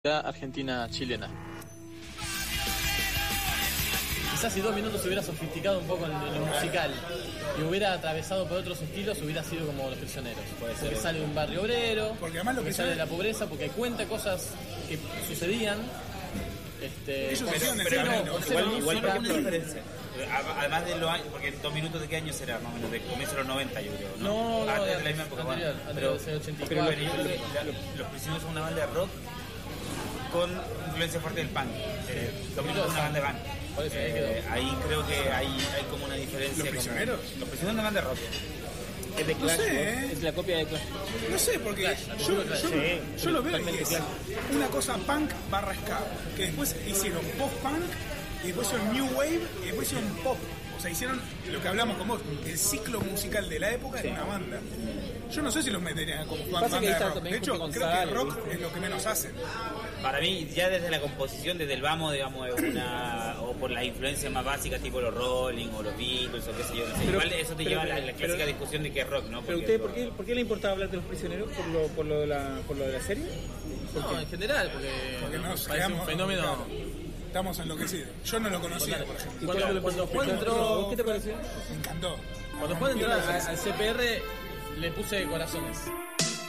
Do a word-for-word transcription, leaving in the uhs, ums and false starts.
Argentina-chilena. Quizás si dos minutos se hubiera sofisticado un poco en, en lo musical y hubiera atravesado por otros estilos, hubiera sido como Los Prisioneros. Puede ser. Porque sale de un barrio obrero, porque además lo que sale de la pobreza, porque cuenta cosas que sucedían. Este, Ellos pero, pero, pero, no, no, igual, no, igual no, para no, qué diferencia. Además de los años, porque dos minutos de qué año será, más o menos de comienzo de los noventa, yo creo. No, no, no ah, no de la misma época. anterior, Bueno, anterior, pero, ochenta y cuatro, pero bueno, yo creo que la, Los Prisioneros son una banda de rock con influencia fuerte del punk. Eh, Los Prisioneros es una banda de punk. Eh, ahí creo que hay, hay como una diferencia. ¿Los Prisioneros? Como, los Prisioneros es una banda de rock. Es de Clash, no sé, ¿no? Es la copia de Clash. No sé, porque Clash, yo, yo, sí, yo lo veo y es Clash. una cosa punk barra ska, que después hicieron post-punk, y después hicieron new wave, y después hicieron pop. O sea, hicieron lo que hablamos con vos, el ciclo musical de la época, sí, en una banda. Yo no sé si los meterían como banda de rock. De hecho, creo que rock es lo que menos hacen. Para mí, ya desde la composición, desde el vamos, digamos, una, o por las influencias más básicas, tipo los Rolling o los Beatles o qué sé yo, no sé. Pero, igual eso te pero, lleva pero, a la, la clásica pero, discusión de qué es rock, ¿no? Pero usted, ¿por qué, ¿por qué le importaba hablar de Los Prisioneros? ¿Por lo, por lo, de, la, por lo de la serie? No, en general, porque, porque nos parece quedamos, un fenómeno. Claro, estamos enloquecidos. Yo no lo conocía, por ejemplo. Cuando, cuando, cuando Juan entró, ¿qué te pareció? Me encantó. Cuando Juan entró al C P R, le puse corazones.